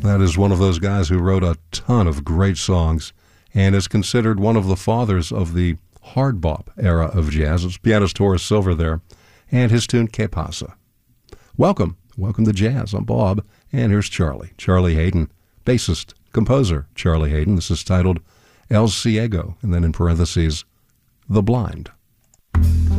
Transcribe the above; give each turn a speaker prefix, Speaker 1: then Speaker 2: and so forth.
Speaker 1: That is one of those guys who wrote a ton of great songs and is considered one of the fathers of the hard bop era of jazz. It's pianist Horace Silver there, and his tune Que Pasa. Welcome to Jazz. I'm Bob, and here's Charlie Haden, bassist, composer Charlie Haden. This is titled El Ciego, and then in parentheses, The Blind.